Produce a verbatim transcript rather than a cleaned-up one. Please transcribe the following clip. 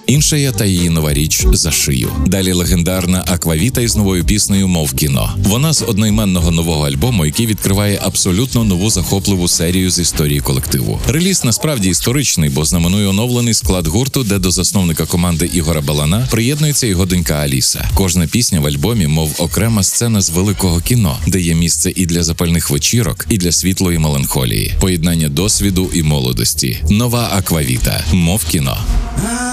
Інша є та її нова річ «За шию». Далі легендарна Аквавіта із новою піснею «Мов кіно». Вона з одноіменного нового альбому, який відкриває абсолютно нову захопливу серію з історії колективу. Реліз насправді історичний, бо знаменує оновлений склад гурту, де до засновника команди Ігора Балана приєднується його донька Аліса. Кожна пісня в альбомі, мов окрема сцена з великого кіно, де є місце і для запальних вечірок, і для світлої меланхолії, поєднання досвіду і молодості. Нова Аквавіта. Мов кіно.